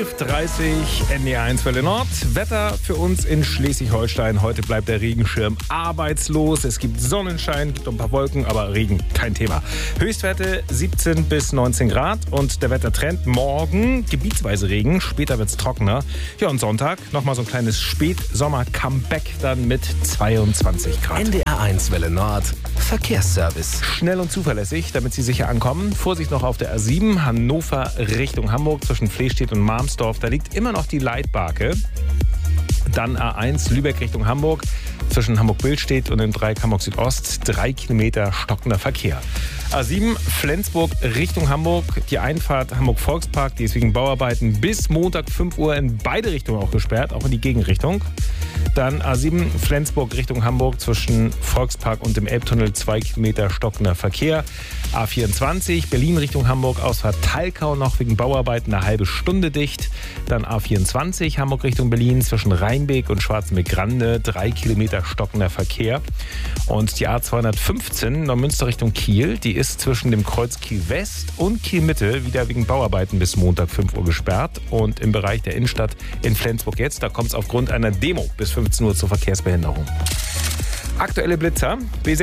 11.30 NDR1 Welle Nord. Wetter für uns in Schleswig-Holstein. Heute bleibt der Regenschirm arbeitslos. Es gibt Sonnenschein, gibt ein paar Wolken, aber Regen kein Thema. Höchstwerte 17 bis 19 Grad und der Wettertrend morgen gebietsweise Regen. Später wird es trockener. Ja, und Sonntag nochmal so ein kleines Spätsommer-Comeback dann mit 22 Grad. NDR1 Welle Nord. Verkehrsservice. Schnell und zuverlässig, damit Sie sicher ankommen. Vorsicht noch auf der A7, Hannover Richtung Hamburg zwischen Flestedt und Marmsdorf. Da liegt immer noch die Leitbarke. Dann A1 Lübeck Richtung Hamburg zwischen Hamburg-Billstedt und dem Dreieck Hamburg Südost. 3 Kilometer stockender Verkehr. A7 Flensburg Richtung Hamburg. Die Einfahrt Hamburg-Volkspark, die ist wegen Bauarbeiten bis Montag 5 Uhr in beide Richtungen auch gesperrt, auch in die Gegenrichtung. Dann A7 Flensburg Richtung Hamburg zwischen Volkspark und dem Elbtunnel 2 Kilometer stockender Verkehr. A24 Berlin Richtung Hamburg, Ausfahrt Talkau noch wegen Bauarbeiten eine halbe Stunde dicht. Dann A24 Hamburg Richtung Berlin zwischen Rheinbeek und Schwarzenbeck-Grande 3 Kilometer stockender Verkehr. Und die A215 Neumünster Richtung Kiel, die ist zwischen dem Kreuz Kiel West und Kiel Mitte wieder wegen Bauarbeiten bis Montag 5 Uhr gesperrt. Und im Bereich der Innenstadt in Flensburg jetzt, da kommt es aufgrund einer Demo bis 15 Uhr zur Verkehrsbehinderung. Aktuelle Blitzer,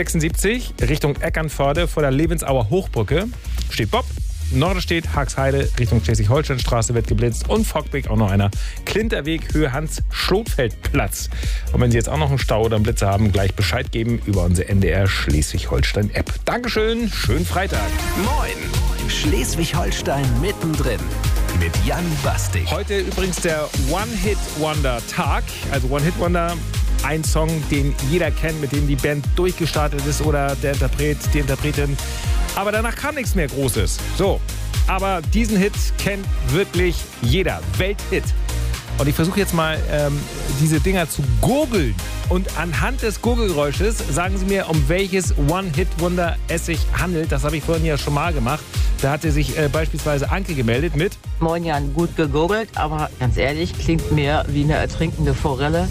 B76 Richtung Eckernförde vor der Levensauer Hochbrücke steht Bob. Norderstedt, Haxheide Richtung Schleswig-Holstein-Straße wird geblitzt und Fockbeck auch noch einer. Klinterweg, Höhe Hans-Schlotfeld-Platz. Und wenn Sie jetzt auch noch einen Stau oder einen Blitzer haben, gleich Bescheid geben über unsere NDR Schleswig-Holstein-App. Dankeschön, schönen Freitag. Moin, Schleswig-Holstein mittendrin mit Jan Bastig. Heute übrigens der One-Hit-Wonder-Tag. Also One-Hit-Wonder, ein Song, den jeder kennt, mit dem die Band durchgestartet ist oder der Interpret, die Interpretin. Aber danach kam nichts mehr Großes. So, aber diesen Hit kennt wirklich jeder. Welthit. Und ich versuche jetzt mal, diese Dinger zu gurgeln. Und anhand des Gurgelgeräusches sagen Sie mir, um welches One-Hit-Wonder es sich handelt. Das habe ich vorhin ja schon mal gemacht. Da hatte sich beispielsweise Anke gemeldet mit... Moin Jan, gut gegurgelt, aber ganz ehrlich, klingt mehr wie eine ertrinkende Forelle.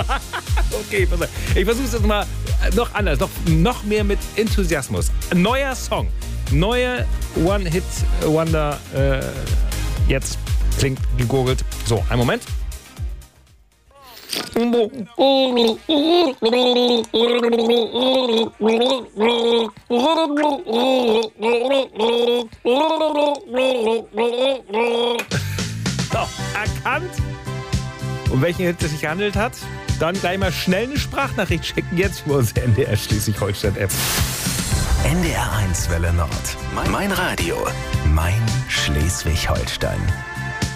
Okay, pass auf. Ich versuche es jetzt mal noch anders, noch mehr mit Enthusiasmus. Ein neuer Song, neue One-Hit-Wonder, jetzt klingt gegurgelt. So, einen Moment. So, erkannt, um welchen Hit es sich gehandelt hat? Dann gleich mal schnell eine Sprachnachricht schicken, jetzt für unsere NDR Schleswig-Holstein-App. NDR1 Welle Nord. Mein Radio. Mein Schleswig-Holstein.